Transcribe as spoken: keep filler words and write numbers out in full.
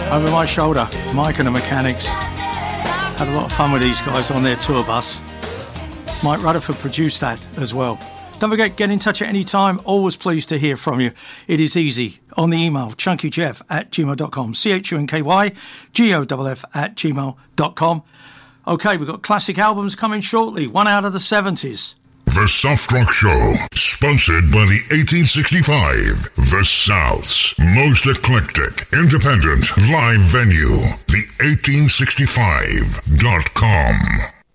over my shoulder. Mike and the Mechanics. Had a lot of fun with these guys on their tour bus. Mike Rutherford produced that as well. Don't forget, get in touch at any time. Always pleased to hear from you. It is easy. On the email, chunkyjeff at gmail dot com. C H U N K Y G O F F at gmail dot com. OK, we've got classic albums coming shortly. One out of the seventies. The Soft Rock Show, sponsored by the eighteen sixty-five, the South's most eclectic, independent live venue, the eighteen sixty-five dot com.